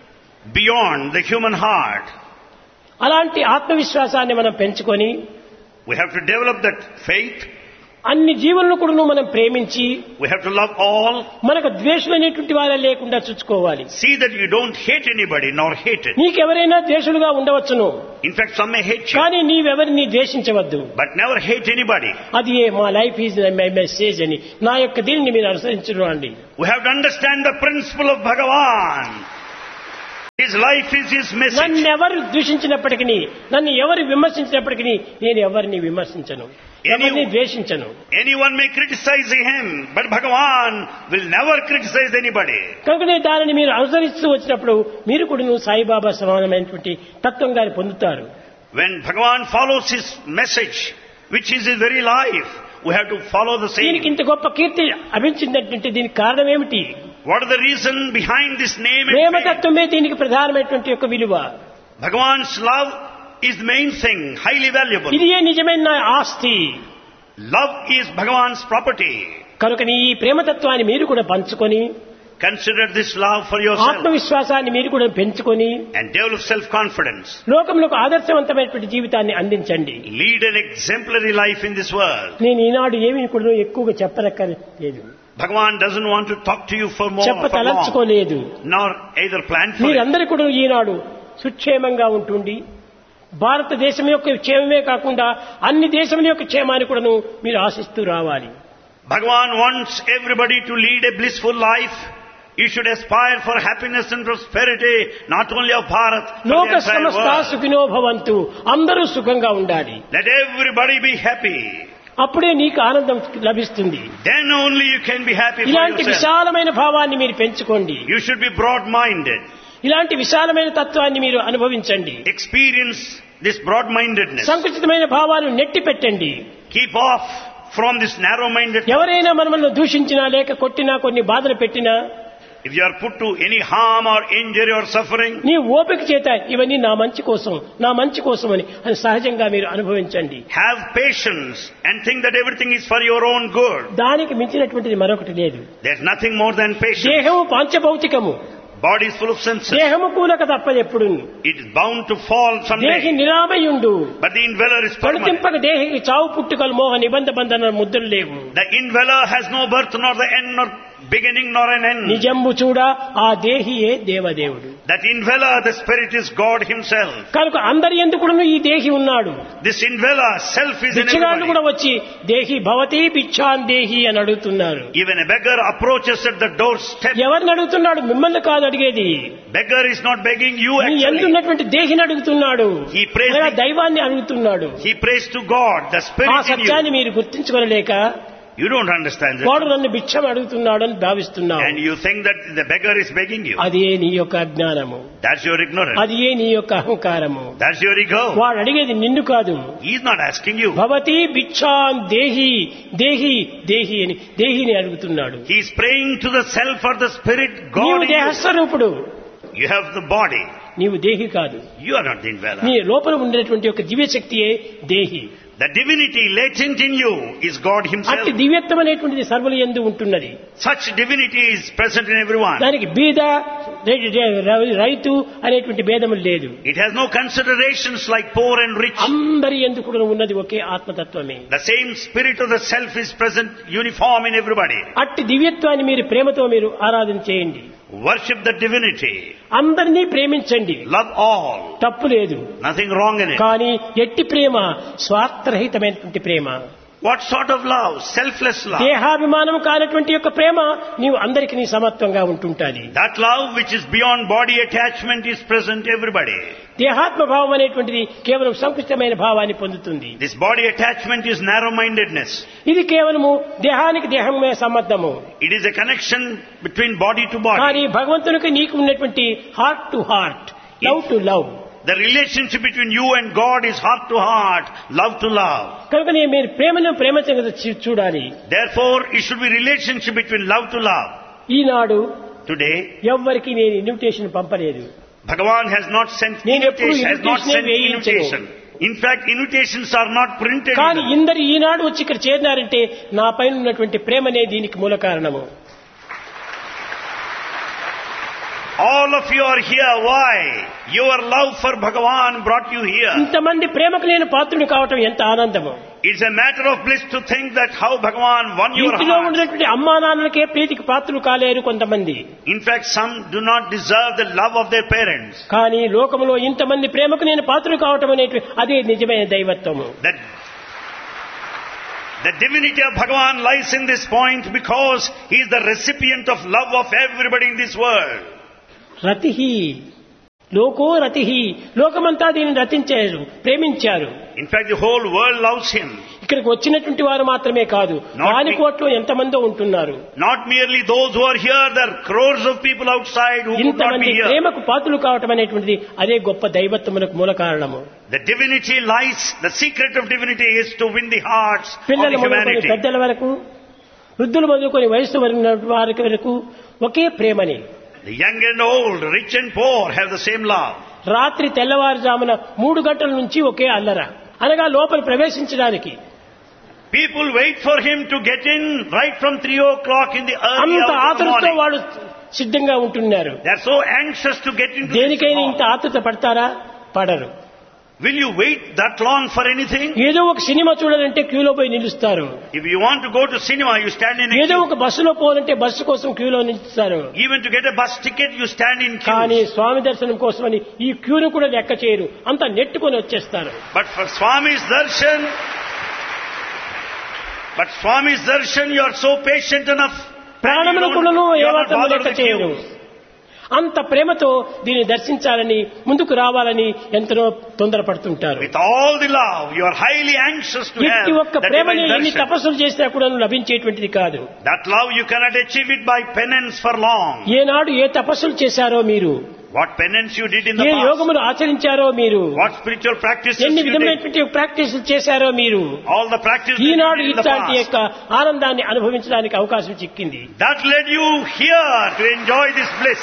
beyond the human heart. అలాంటి ఆత్మవిశ్వాసాన్ని మనం పెంచుకొని We have to develop that faith. అన్ని జీవులను కూడా మనం ప్రేమించి We have to love all. మనకు ద్వేషులైనటువంటి వారే లేకుండా చూసుకోవాలి. See that you don't hate anybody nor hate it. నీకెవరైనా ద్వేషులుగా ఉండవచ్చును, In fact, some may hate you, కానీ నీవెవరిని ద్వేషించవద్దు. but never hate anybody. అది మా లైఫ్ ఈజ్ మై మెసేజ్ అని నా యొక్క దీనిని మీరు అనుసరించడం అండి. We have to understand the principle of Bhagavan. His life is his message. నన్ను ఎవరు దూషించినప్పటికీ, నన్ను ఎవరు విమర్శించినప్పటికీ నేను ఎవరిని విమర్శించను, ఎవరిని ద్వేషించను. Anyone may criticize him, but Bhagavan will never criticize anybody. కనుకనే దానిని మీరు అనుసరిస్తూ వచ్చినప్పుడు మీరు కూడా సాయిబాబా సమానమైనటువంటి తత్వంగాన్ని పొందుతారు. When Bhagavan follows his message, which is his very life, we have to follow the దీనికి same. ఇంత గొప్ప కీర్తి అభించిందంటే దీనికి కారణం ఏమిటి? What is the reason behind this name and fame? ప్రేమతత్వమే దీనికి ప్రధానమైనటువంటి యొక్క విలువ. Bhagavan's love is the main thing, highly valuable. ఇది నిజమైన ఆస్తి. Love is Bhagavan's property. కనుక ఈ ప్రేమతత్వాన్ని మీరు కూడా పంచుకొని Consider this love for yourself ఆత్మవిశ్వాసాన్ని మీరు కూడా పెంచుకొని and develop self-confidence. లోకంలో ఆదర్శవంతమైనటువంటి జీవితాన్ని అందించండి. Lead an exemplary life in this world. నేను ఈనాడు ఏమీ కూడా ఎక్కువగా చెప్పనక్కర్లేదు, Bhagavan doesn't want to talk to you for more, for long, చెప్పతలంచుకోలేదు. nor either plan for it. మీరందరూ కూడా ఈనాడు సుక్షేమంగా ఉంటుండి భారతదేశం యొక్క క్షేమమే కాకుండా అన్ని దేశముల యొక్క క్షేమాన్ని కూడా మీరు ఆశిస్తూ రావాలి. Bhagavan wants everybody to lead a blissful life. You should aspire for happiness and prosperity, not only of Bharat, but the లోక entire సమస్త world. సుఖినో భవంతు, అందరూ సుఖంగా ఉండాలి. Let everybody be happy. అప్పుడే నీకు ఆనందం లభిస్తుంది. Then only you can be happy for ఇలాంటి yourself. విశాలమైన భావాన్ని మీరు పెంచుకోండి. You should be broad-minded. ఇలాంటి విశాలమైన తత్వాన్ని మీరు అనుభవించండి. Experience this broad-mindedness. సంకుచితమైన భావాలను నెట్టి పెట్టండి. Keep off from this narrow-minded. ఎవరైనా మనల్ని దూషించినా లేక కొట్టినా కొన్ని బాధలు పెట్టినా If you are put to any harm or injury or suffering, నీ ఓపిక చేత ఇవన్నీ నా మంచి కోసం, నా మంచి కోసం అని సహజంగా మీరు అనుభవించండి. have patience and think that everything is for your own good. దానికి మించినటువంటిది మరొకటి లేదు. There's nothing more than patience. దేహము పాంచభౌతికము, Body is full of senses. దేహము కూలక తప్పదు ఎప్పుడు. It is bound to fall దేహి someday. నిరామయుండు, But the indweller is permanent. పడుతింపక దేహికి చావు పుట్టుకలు మోహ నిబంధ బంధన ముద్రలు లేవు. The indweller has no birth nor the end nor beginning nor an end. నిజంబు చూడ ఆ దేహియే దేవదేవుడు. That indweller, the spirit, is God himself. కనుక అందరి ఎందుకును ఈ దేహి ఉన్నాడు. This indweller, self is in బిచ్చగాళ్ళు కూడా everybody. వచ్చి దేహి భవతి బిచ్చాన్ దేహి అని అడుగుతున్నారు. Even a beggar approaches at the doorstep. ఎవరిని అడుగుతున్నాడు? మిమ్మల్ని కాదు అడిగేది, Beggar is not begging you నీ actually. ఎందున్నటువంటి దేహిని అడుగుతున్నాడు, He prays అనగా the- దైవాన్ని అడుగుతున్నాడు. He prays to God, the ఆ spirit in సత్యాన్ని you. మీరు గుర్తించుకోలేక You don't understand వాడు that. నన్ను భిక్షం అడుగుతున్నాడు అని భావిస్తున్నావు. And you think that the beggar is begging you. అదే నీ యొక్క అజ్ఞానము, That's your ignorance. అది నీ యొక్క అహంకారము. That's your ego. వాడు అడిగేది నిన్ను కాదు. He's not asking you. భవతి భిక్షాన్ దేహి దేహి దేహి అని దేహిని అడుగుతున్నాడు. He's praying to the self or the spirit, God నీవు in you. దేహస్వరూపుడు, You have the body. నీవు దేహి కాదు. You are not the indweller. నీ లోపల ఉండేటువంటి యొక్క దివ్యశక్తియే దేహి. The divinity latent in you is God himself. అట్టి దివ్యత్వం అనేటువంటిది సర్వుల యందు ఉంటున్నది. Such divinity is present in everyone. దానికి బీద రైతు అనేటువంటి భేదములు లేదు. It has no considerations like poor and rich. అందరి యందు కూడా ఉన్నది ఒకే ఆత్మతత్వమే. The same spirit of the self is present uniform in everybody. అట్టి దివ్యత్వాన్ని మీరు ప్రేమతో మీరు ఆరాధన చేయండి. Worship the divinity. అందరినీ ప్రేమించండి, Love all. తప్పు లేదు. Nothing wrong in it. కానీ ఎట్టి ప్రేమ స్వార్థరహితమైనటువంటి ప్రేమ, What sort of love? Selfless love. దేహాభిమానం కానటువంటి యొక్క ప్రేమ నీవు అందరికి నీ సమత్వంగా ఉంటుంటాది. That love which is beyond body attachment is present everybody. దేహాత్మ భావం అనేటువంటిది కేవలం సంకుచితమైన భావాన్ని పొందుతుంది. This body attachment is narrow-mindedness. ఇది కేవలము దేహానికి దేహమే సంబంధము. It is a connection between body to body. కానీ భగవంతునికి నీకు ఉన్నటువంటి heart to heart, love to love, the relationship between you and God is heart to heart, love to love. కనుక మీరు ప్రేమను ప్రేమగా చూడాలి. Therefore, it should be relationship between love to love. Eenadu Today, ఎవ్వరికి నేను ఇన్విటేషన్ పంపలేదు. Bhagavan has not sent invitation. invitation. In fact, invitations are not printed. కానీ ఇందరు ఈనాడు వచ్చి ఇక్కడ చేరినారంటే నా పైన ఉన్నటువంటి ప్రేమనే దీనికి మూల కారణము. All of you are here. Why? Your love for Bhagavan brought you here. ఇంతమంది ప్రేమకు నేను పాత్రుడు కావటం ఎంత ఆనందము. It's a matter of bliss to think that how Bhagavan won your ఇంటిలో heart. ఉన్నటువంటి అమ్మా నాన్నలకే ప్రీతికి పాత్రులు కాలేరు కొంతమంది. In fact, some do not deserve the love of their parents. కానీ లోకములో ఇంతమంది ప్రేమకు నేను పాత్రుడు కావటం అనేటువంటి అదే నిజమైన దైవత్వము. The divinity of Bhagavan lies in this point because he is the recipient of love of everybody in this world. రతిహి loco రతిహి, లోకమంతా దీనిని రతించారు, ప్రేమించారు. In fact, the whole world loves him. ఇక్కడికి వచ్చినటువంటి వారు మాత్రమే కాదు, వాని కోట్లో ఎంతమందో ఉంటున్నారు. Not merely those who are here, there are crores of people outside who could not ఇంతమంది be here. ప్రేమకు పాత్రులు కావటం అనేటువంటిది అదే గొప్ప దైవత్వమునకు మూల కారణము. The divinity lies, the secret of divinity is to win the hearts of పిల్లల the మొదలుకొని humanity. పెద్దల వరకు, వృద్ధులు మొదలుకొని వయస్సు వారి వరకు ఒకే ప్రేమని. The young and old, rich and poor have the same love. రాత్రి తెల్లవారుజామున 3 గంటల నుంచి ఒకే అల్లర, అనగా లోపల ప్రవేశించడానికి. People wait for him to get in right from 3 o'clock in the early అంత hours of the ఆతృతతో morning. వాడు సిద్ధంగా ఉంటున్నారు. They are so anxious to get into this దేనికైనా ఇంత hall. ఆతృత పడతారా? పడరు. Will you wait that long for anything? ఏదో ఒక సినిమా చూడాలంటే క్యూలో పోయి నిలుస్తారు. If you want to go to cinema, you stand in a ఏదో queue. ఒక బస్సులో పోవాలంటే బస్సు కోసం క్యూలో నిలుస్తారు. Even to get a bus ticket, you stand in కానీ queue. స్వామి దర్శనం కోసమని ఈ క్యూను కూడా లెక్క చేయరు, అంతా నెట్టుకొని వచ్చేస్తారు. But for Swami's darshan, you are so patient enough. ప్రాణమును You కూడాను are not ఏమాత్రం bothered లెక్క with చేయరు. queues. అంత ప్రేమతో దీన్ని దర్శించాలని, ముందుకు రావాలని ఎంతనో తొందరపడుతుంటారు. With all the love, you are highly anxious to have ఎట్టి ఒక్క that ప్రేమని divine ఎన్ని darshan. తపస్సులు చేసినా కూడా లభించేటువంటిది కాదు. That love you cannot achieve it by penance for long. ఏనాడు ఏ తపస్సులు చేశారో మీరు, What penance you did in A the past, యోగములు ఆచరించారో మీరు, what spiritual practices ఎన్ని you did, విధమైనటువంటి ప్రాక్టీసులు చేశారో మీరు, all the practices that you Eenadu did in the ఇట్లాంటి past. యొక్క ఆనందాన్ని అనుభవించడానికి అవకాశం చిక్కింది. That led you here to enjoy this bliss.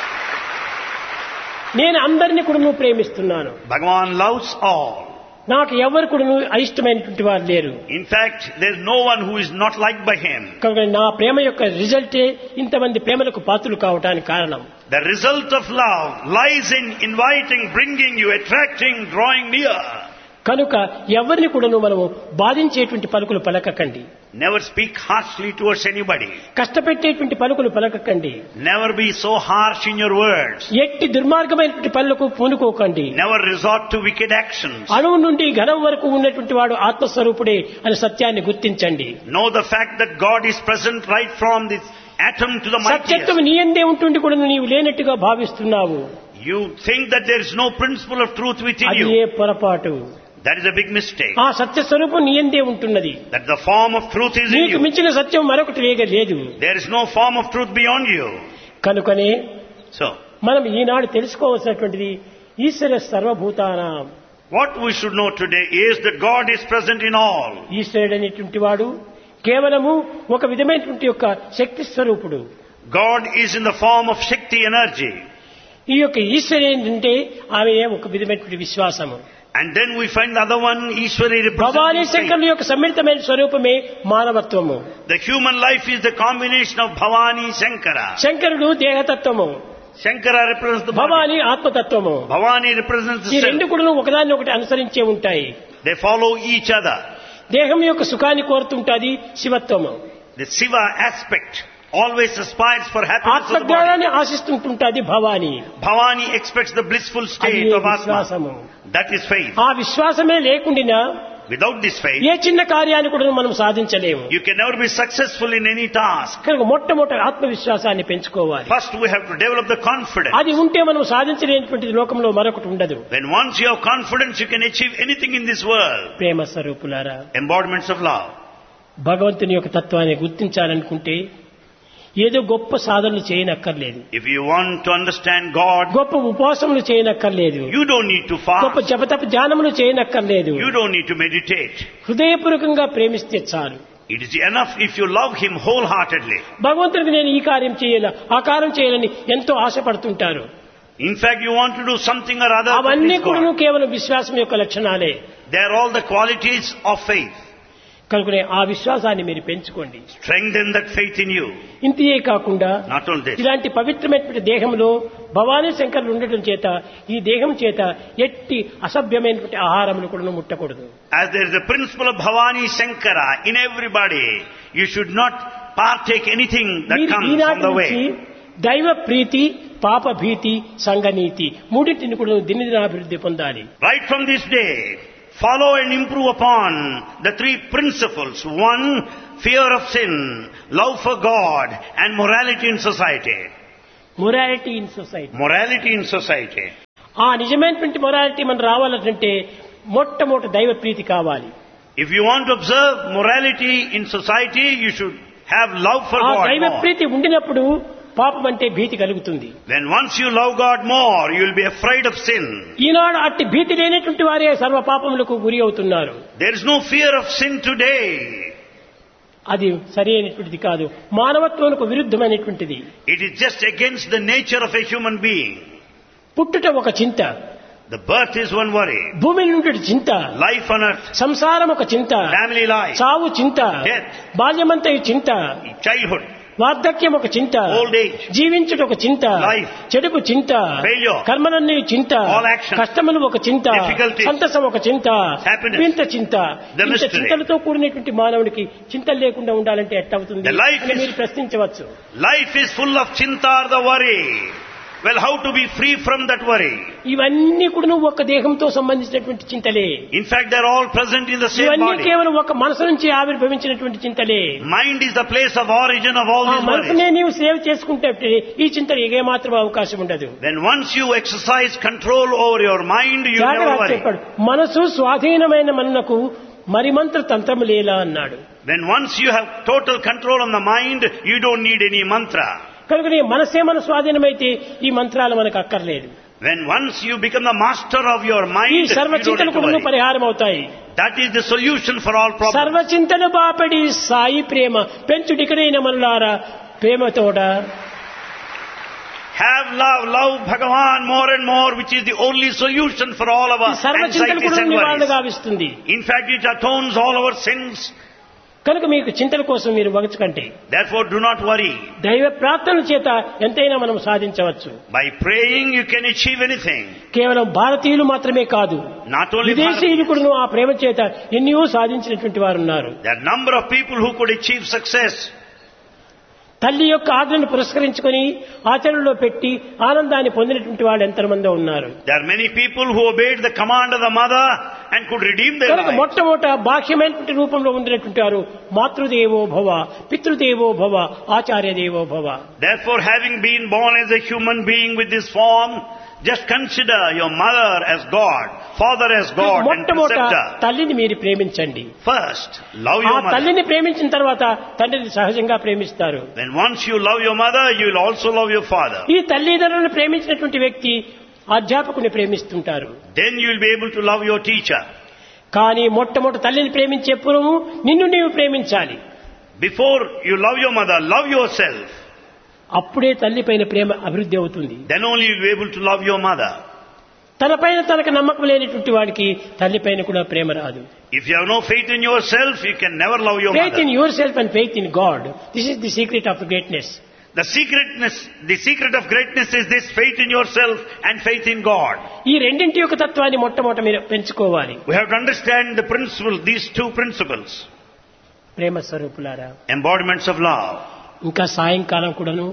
నేను అందరినీ కూడా ప్రేమిస్తున్నాను. Bhagavan loves all. నాకు ఎవరు కూడా అయిష్టమైనటువంటి వారు లేరు. In fact, there is no one who is not liked by him. కనుక నా ప్రేమ యొక్క రిజల్టే ఇంతమంది ప్రేమలకు పాత్రలు కావడానికి కారణం. The result of love lies in inviting, bringing you, attracting, drawing near. కనుక ఎవరిని కూడా మనము బాధించేటువంటి పలుకులు పలకకండి. Never speak harshly towards anybody. కష్టపెట్టేటువంటి పలుకులు పలకకండి. Never be so harsh in your words. ఎట్టి దుర్మార్గమైనటువంటి పనులకు పూనుకోకండి. Never resort to wicked actions. అణువు నుండి ఘనం వరకు ఉన్నటువంటి వాడు ఆత్మస్వరూపుడే అనే సత్యాన్ని గుర్తించండి. Know the fact that God is present right from the atom to the సత్యత్వం mightiest. నీ యందే ఉంటుండి కూడా నీవు లేనట్టుగా భావిస్తున్నావు. You think that there is no principle of truth within అది you. ఏ పొరపాటు. That is a big mistake. ఆ సత్య స్వరూపం నీ యందే ఉంటున్నది. That the form of truth is in నీకు you. మించిన సత్యం మరొకటి లేదు. There is no form of truth beyond you. కనుకనే So, మనం ఈనాడు తెలుసుకోవాల్సినటువంటిది ఈశ్వర సర్వభూతానాం. what we should know today is that God is present in all. ఈశ్వరుడు అనేటువంటి వాడు కేవలము ఒక విధమైనటువంటి యొక్క శక్తి స్వరూపుడు. God is in the form of Shakti energy. ఈ యొక్క ఈశ్వరు ఏంటంటే ఆమె ఒక విధమైనటువంటి విశ్వాసము. And then we find the other one, Ishwari Bhavani representing శంకరుల faith. యొక్క సమ్మిళితమైన స్వరూపమే మానవత్వము. The human life is the combination of Bhavani Shankara. శంకరుడు దేహతత్వము, Shankara represents the body. Bhavani ఆత్మతత్వము. Bhavani represents ఈ the రెండు self. కూడా ఒకదాన్ని ఒకటి అనుసరించే ఉంటాయి. They follow each other. దేహం యొక్క సుఖాన్ని కోరుతుంటాది శివత్వము. The Shiva aspect always aspires for happiness of the body. ఆత్మజ్ఞానాన్ని ఆశిస్తుంటుంటాది Bhavani. Bhavani expects the blissful అది state of Atma. విశ్వాసము. That is faith. ఆ విశ్వాసమే లేకుండా Without this faith, ఏ చిన్న కార్యాన్ని కూడా మనం సాధించలేము. you can never be successful in any task. కనుక మొట్టమొదటి ఆత్మవిశ్వాసాన్ని పెంచుకోవాలి. First we have to develop the confidence. అది ఉంటే మనం సాధించలేనటువంటి లోకంలో మరొకటి ఉండదు. When once you have confidence, you can achieve anything in this world. ప్రేమ స్వరూపులారా, Embodiments of love. భగవంతుని యొక్క తత్వాన్ని గుర్తించాలనుకుంటే ఏదో గొప్ప సాధనలు చేయనక్కర్లేదు, If you want to understand God, గొప్ప ఉపవాసములు చేయనక్కర్లేదు, you don't need to గొప్ప fast. జపతప ధ్యానములు చేయనక్కర్లేదు. You don't need to meditate. హృదయపూర్వకంగా ప్రేమిస్తే చాలు. It is enough if you love Him wholeheartedly. భగవంతుడికి నేను ఈ కార్యం చేయాల ఆ కార్యం చేయాలని ఎంతో ఆశపడుతుంటారు. In fact, you want to do something or other to అవన్నీ please కూడా God. కేవలం విశ్వాసం యొక్క లక్షణాలే. They are all the qualities of faith. కనుకనే ఆ విశ్వాసాన్ని మీరు పెంచుకోండి. Strengthen that faith in you. ఇంతే కాకుండా Not only this. ఇలాంటి పవిత్రమైనటువంటి దేహంలో భవానీ శంకరులు ఉండటం చేత ఈ దేహం చేత ఎట్టి అసభ్యమైనటువంటి ఆహారములు కూడా ముట్టకూడదు. As there is a principle of Bhavani Shankara in everybody, you should not partake anything that మీరు comes ఈనాటి on the నుంచి way. దైవ ప్రీతి, పాప భీతి, సంఘనీతి మూడింటిని కూడా దినదినాభివృద్ధి పొందాలి. Right from this day, follow and improve upon the three principles. One, fear of sin, love for God, and morality in society. Morality in society. Morality in society. ఆ నిజమైనటువంటి మొరాలిటీ మనం రావాలంటే మొట్టమొదటి దైవ ప్రీతి కావాలి. If you want to observe morality in society, you should have love for ఆ God దైవ more. ప్రీతి ఉండినప్పుడు పాపం అంటే భీతి కలుగుతుంది. When once you love God more, you will be afraid of sin. ఈనాడు అట్టి భీతి లేనటువంటి వారే సర్వ పాపములకు గురి అవుతున్నారు. There is no fear of sin today. అది సరి అయినటువంటిది కాదు, మానవత్వానికి విరుద్ధమైనటువంటిది. It is just against the nature of a human being. పుట్టుట ఒక చింత, The birth is one worry. భూమి నుండి చింత, Life on earth, సంసారం ఒక చింత, family life, చావు చింత, death, బాల్యమంతా చింత, childhood, వార్ధక్యం ఒక చింత, old age, జీవించుట ఒక చింత, life, చెడుకు చింత, failure, కర్మలన్నీ చింత, all action, కష్టములు ఒక చింత, difficulties, సంతసం ఒక చింత, happiness, వింత చింత. the ఇంత mystery. చింతలతో కూడినటువంటి మానవుడికి చింతలు లేకుండా ఉండాలంటే ఎట్టవుతుంది The life అని is- మీరు ప్రశ్నించవచ్చు. life is full of chinta or the worry. Well, how to be free from that worry? ఇవన్నీ కూడా ఒక దేహంతో సంబంధించినటువంటి చింతలే. In fact, they are all present in the same ఇవన్నీ body. కేవలం ఒక మనసు నుంచి ఆవిర్భవించినటువంటి చింతలే. Mind is the place of origin of all ఆ these మనసునే worries. నీవు సేవ్ చేసుకుంటే ఈ చింతలు ఏమాత్రం అవకాశం ఉండదు. Then once you exercise control over your mind, you never జాగ్రత్త worry. చెప్పాడు, మనసు స్వాధీనమైన మనకు మరిమంత్ర తంత్రము లేలా అన్నాడు. Then once you have total control on the mind, you don't need any mantra. కనుక నీ మనసే మన స్వాధీనమైతే ఈ మంత్రాలు మనకు అక్కర్లేదు. When once you become the master of your ఈ mind, సర్వ you don't చింతలు need to కూడా worry. పరిహారం అవుతాయి. That is the solution for all problems. సర్వ చింతలు బాపడి సాయి ప్రేమ పెంచుడికనైన మనులారా ప్రేమతోడ Have love, love Bhagavan more and more, which is the only solution for all of ఈ our సర్వ చింతలు anxieties కూడా and నివారణ worries. గావిస్తుంది. In fact, it atones all our sins. కనుక మీకు చింతల కోసం మీరు వగచకండి. Therefore, do not worry. దైవ ప్రార్థన చేత ఎంతైనా మనం సాధించవచ్చు. By praying, you can achieve anything. కేవలం భారతీయులు మాత్రమే కాదు, Not only విదేశీయులు Bharat. కూడా ఆ ప్రేమ చేత ఎన్నో సాధించినటువంటి వారు ఉన్నారు. There are a number of people who could achieve success. తల్లి యొక్క ఆజ్ఞను పురస్కరించుకొని ఆచరణలో పెట్టి ఆనందాన్ని పొందినటువంటి వాళ్ళు ఎంతమందో ఉన్నారు. There are many people who obeyed the command of the mother and could redeem their కనుక life. మొట్టమొదట బాహ్యమైనటువంటి రూపంలో ఉండినటువంటి వారు మాతృదేవో భవ, పితృదేవో భవ, ఆచార్య దేవో భవ. Therefore, having been born as a human being with this form, just consider your mother as God, father as God, and మొట్టమొదట preceptor. తల్లిని మీరు ప్రేమించండి. First, love ఆ your mother. తల్లిని ప్రేమించిన తర్వాత తండ్రిని సహజంగా ప్రేమిస్తారు. Then once you love your mother, you will also love your father. ఈ తల్లిదండ్రులను ప్రేమించినటువంటి వ్యక్తి అధ్యాపకుని ప్రేమిస్తుంటారు. Then you will be able to love your teacher. కానీ మొట్టమొదటి తల్లిని ప్రేమించే పూర్వము నిన్ను నీవు ప్రేమించాలి. Before you love your mother, love yourself. అప్పుడే తల్లి పైన ప్రేమ అభివృద్ధి అవుతుంది. Then only you will be able to love your mother. తనపైన తనకు నమ్మకం లేనటువంటి వాడికి తల్లి పైన కూడా ప్రేమ రాదు. If you have no faith in yourself, you can never love your Faith in mother. yourself and faith in God. This is the secret of greatness. The secret of greatness is this: faith in yourself and faith in God. ఈ రెండింటి యొక్క తత్వాన్ని మొట్టమొదట మీరు పెంచుకోవాలి. We have to understand the principle, these two principles, ప్రేమ స్వరూపులారా, embodiments of love. ఇంకా సాయంకాలం కూడాను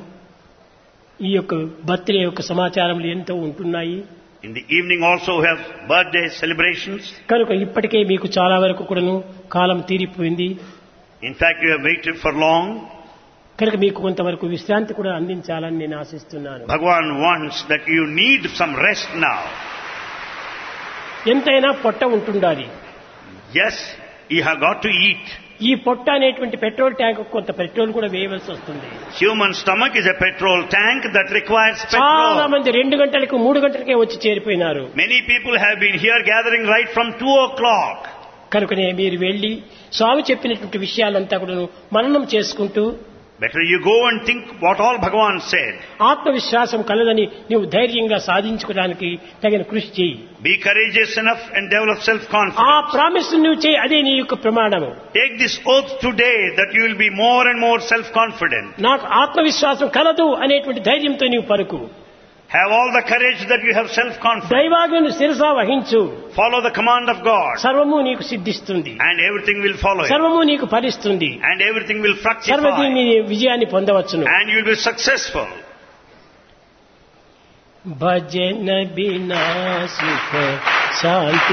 ఈ యొక్క బర్త్డే యొక్క సమాచారములు ఎంతో ఉంటున్నాయి. In the evening also we have birthday celebrations. కనుక ఇప్పటికే మీకు చాలా వరకు కూడాను కాలం తీరిపోయింది. In fact, you have waited for long. కనుక మీకు కొంతవరకు విశ్రాంతి కూడా అందించాలని నేను ఆశిస్తున్నాను. Bhagavan wants that you need some rest now. ఎంతైనా పొట్ట ఉంటుండాలి. Yes, you have got to eat. ఈ పొట్ట అనేటువంటి పెట్రోల్ ట్యాంక్ కొంత పెట్రోల్ కూడా వేయవలసి వస్తుంది. Human stomach is a petrol tank that requires చాలా petrol. మంది 2 గంటలకు 3 గంటలకే వచ్చి చేరిపోయినారు. Many people have been here gathering right from 2 o'clock. కనుకనే మీరు వెళ్లి స్వామి చెప్పినటువంటి విషయాలంతా కూడా మననం చేసుకుంటూ Better you go and think what all Bhagavan said. ఆత్మవిశ్వాసం కలదని నీవు ధైర్యంగా సాధించుకోవడానికి తగిన కృషి చేయి. Be courageous enough and develop ఆ self-confidence. ప్రామిస్ నువ్వు చేయి, అదే నీ యొక్క ప్రమాణము. Take this oath today that you will be more and more self-confident. నాకు ఆత్మవిశ్వాసం కలదు అనేటువంటి ధైర్యంతో నీవు పలుకు. Have all the courage that you have self-confidence. దైవాజ్ఞను శిరసా వహించు. Follow the command of God సర్వము నీకు సిద్ధిస్తుంది, and everything will follow you. సర్వము నీకు ఫలిస్తుంది, And everything will సర్వది fructify నీ విజయాన్ని పొందవచ్చును. and you will be successful. భజన బినా సుఖ శాంతి